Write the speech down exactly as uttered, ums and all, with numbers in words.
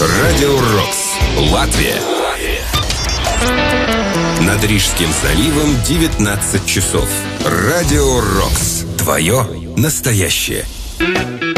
Радио Рокс, Латвия. Над Рижским заливом девятнадцать часов. Радио Рокс. Твое настоящее.